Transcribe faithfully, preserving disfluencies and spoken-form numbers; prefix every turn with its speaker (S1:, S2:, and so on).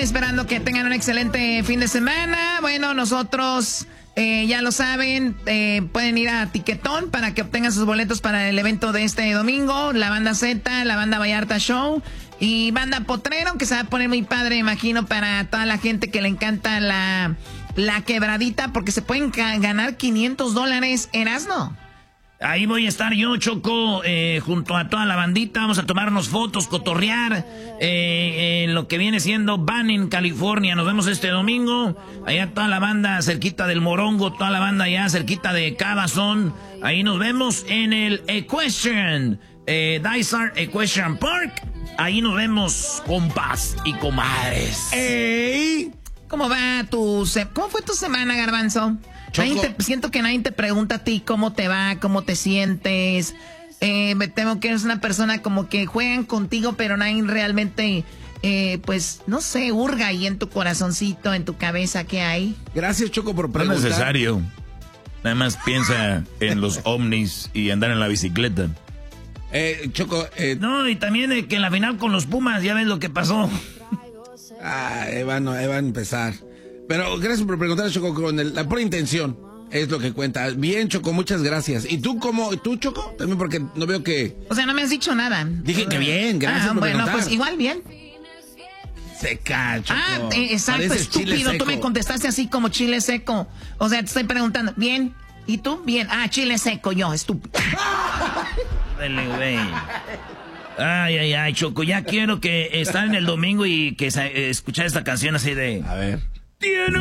S1: esperando que tengan un excelente fin de semana. Bueno, nosotros, eh, ya lo saben, eh, pueden ir a Tiquetón para que obtengan sus boletos para el evento de este domingo. La banda Z, la banda Vallarta Show y banda Potrero, que se va a poner muy padre, imagino, para toda la gente que le encanta la, la quebradita, porque se pueden ganar quinientos dólares. Erasno.
S2: Ahí voy a estar yo, Choco, eh, junto a toda la bandita. Vamos a tomarnos fotos, cotorrear, eh, eh, lo que viene siendo Banning, California. Nos vemos este domingo. Allá toda la banda cerquita del Morongo, toda la banda allá cerquita de Cabazón. Ahí nos vemos en el Equestrian, eh, Dysart Equestrian Park. Ahí nos vemos, compas y comadres.
S1: ¡Ey! ¿Cómo va tu... Se- ¿Cómo fue tu semana, Garbanzo? Nadie te, siento que nadie te pregunta a ti cómo te va, cómo te sientes. Eh, me temo que eres una persona como que juegan contigo, pero nadie realmente, eh, pues, no sé, hurga ahí en tu corazoncito, en tu cabeza, ¿qué hay?
S3: Gracias, Choco, por preguntar.
S2: No es necesario. Nada más piensa en los ovnis y andar en la bicicleta.
S3: Eh, Choco, eh...
S2: No, y también eh, que en la final con los Pumas, ya ves lo que pasó.
S3: Ah, Evan, no, Evan empezar. Pero gracias por preguntar, Choco, con el, la pura intención es lo que cuenta. Bien, Choco, muchas gracias. ¿Y tú cómo? ¿Tú, Choco? También porque no veo que...
S1: O sea, no me has dicho nada.
S3: Dije que bien, gracias
S1: ah,
S3: por
S1: bueno,
S3: preguntar.
S1: pues igual bien.
S3: Seca, Choco.
S1: Ah, eh, exacto,
S3: Pareces chile
S1: estúpido. Tú
S3: seco.
S1: me contestaste así como chile seco. O sea, te estoy preguntando, ¿bien? ¿Y tú? Bien. Ah, chile seco yo, estúpido.
S2: Dale, güey. Ay, ay, ay, Choco, ya quiero que estar en el domingo y que eh, escuchar esta canción así de...
S3: A ver.
S2: Tiene